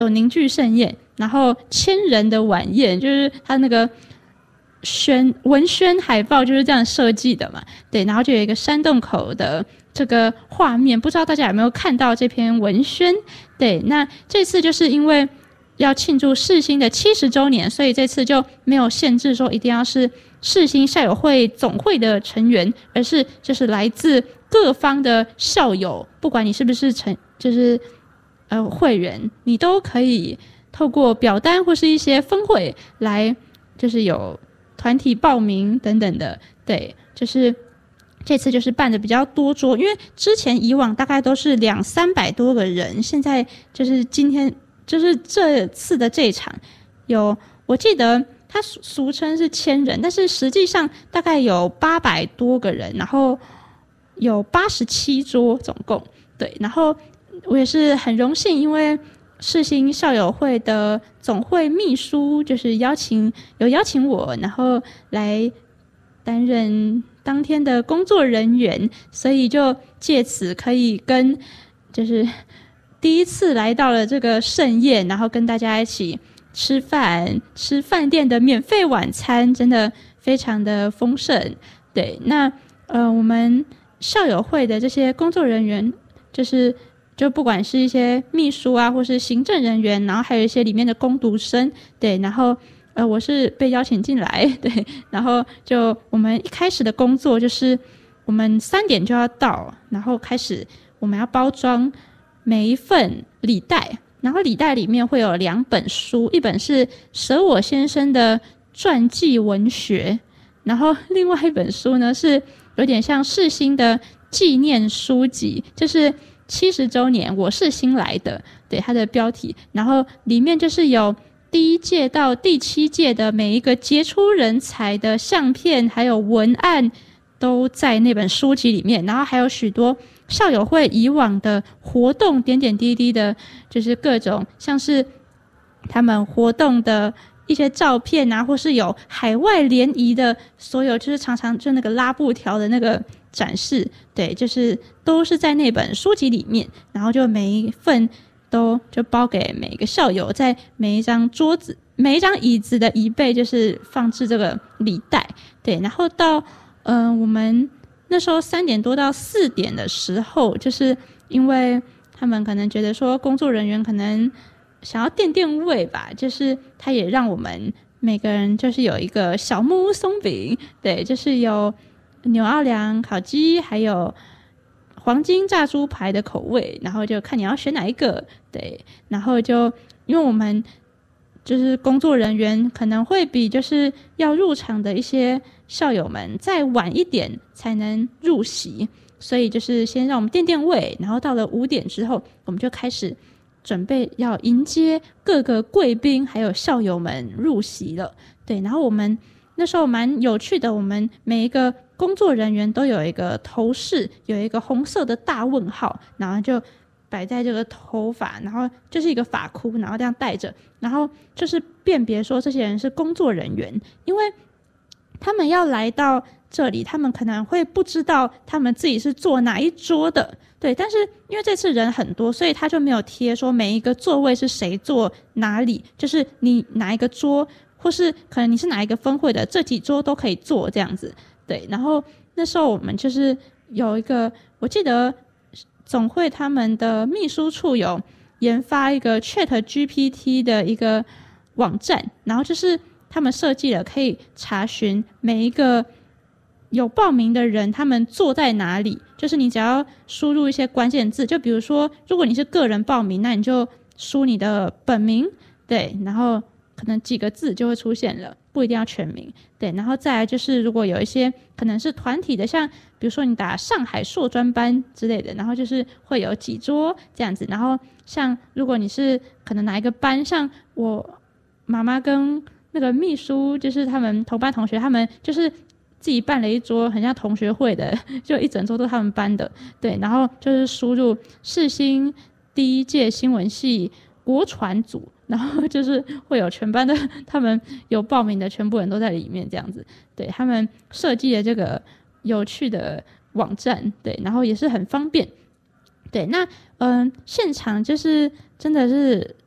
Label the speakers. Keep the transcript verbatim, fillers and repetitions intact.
Speaker 1: 有凝聚盛宴，然后千人的晚宴，就是他那个宣文宣海报就是这样设计的嘛。对，然后就有一个山洞口的这个画面，不知道大家有没有看到这篇文宣？对，那这次就是因为要庆祝世新的七十周年，所以这次就没有限制说一定要是世新校友会总会的成员，而是就是来自各方的校友，不管你是不是成就是呃会员，你都可以透过表单或是一些分会来，就是有团体报名等等的。对，就是这次就是办的比较多桌，因为之前以往大概都是两三百多个人，现在就是今天就是这次的这一场有，我记得它俗称是千人，但是实际上大概有八百多个人，然后有八十七桌总共。对，然后我也是很荣幸，因为世新校友会的总会秘书就是邀请有邀请我，然后来担任当天的工作人员，所以就借此可以跟就是第一次来到了这个盛宴，然后跟大家一起吃饭，吃饭店的免费晚餐，真的非常的丰盛。对，那呃我们校友会的这些工作人员，就是就不管是一些秘书啊，或是行政人员，然后还有一些里面的工读生，对，然后呃我是被邀请进来，对，然后就我们一开始的工作就是我们三点就要到，然后开始我们要包装每一份礼袋，然后礼袋里面会有两本书，一本是舍我先生的传记文学，然后另外一本书呢是有点像世新的纪念书籍，就是七十周年我是新来的，对，它的标题，然后里面就是有第一届到第七届的每一个杰出人才的相片还有文案都在那本书籍里面，然后还有许多校友会以往的活动点点滴滴的，就是各种像是他们活动的一些照片啊，或是有海外联谊的所有，就是常常就那个拉布条的那个展示，对，就是都是在那本书籍里面，然后就每一份都就包给每一个校友，在每一张桌子每一张椅子的椅背就是放置这个礼袋，对，然后到嗯、呃、我们那时候三点多到四点的时候，就是因为他们可能觉得说工作人员可能想要垫垫胃吧，就是他也让我们每个人就是有一个小木屋松饼，对，就是有牛奥良烤鸡还有黄金炸猪排的口味，然后就看你要选哪一个，对，然后就因为我们就是工作人员可能会比就是要入场的一些校友们再晚一点才能入席，所以就是先让我们垫垫胃，然后到了五点之后我们就开始准备要迎接各个贵宾还有校友们入席了，对，然后我们那时候蛮有趣的，我们每一个工作人员都有一个头饰，有一个红色的大问号，然后就摆在这个头发，然后就是一个发箍，然后这样戴着，然后就是辨别说这些人是工作人员，因为他们要来到这里，他们可能会不知道他们自己是坐哪一桌的，对，但是因为这次人很多，所以他就没有贴说每一个座位是谁坐哪里，就是你哪一个桌，或是可能你是哪一个分会的，这几桌都可以坐这样子，对，然后那时候我们就是有一个，我记得总会他们的秘书处有研发一个 Chat G P T 的一个网站，然后就是他们设计了可以查询每一个有报名的人他们坐在哪里，就是你只要输入一些关键字，就比如说如果你是个人报名，那你就输你的本名，对，然后可能几个字就会出现了，不一定要全名，对，然后再来就是如果有一些可能是团体的，像比如说你打上海硕专班之类的，然后就是会有几桌这样子，然后像如果你是可能哪一个班，像我妈妈跟那个秘书就是他们同班同学，他们就是自己办了一桌很像同学会的，就一整桌都是他们班的，对，然后就是输入世新第一届新闻系国传组，然后就是会有全班的他们有报名的全部人都在里面这样子，对，他们设计的这个有趣的网站，对，然后也是很方便，对，那嗯、呃，现场就是真的是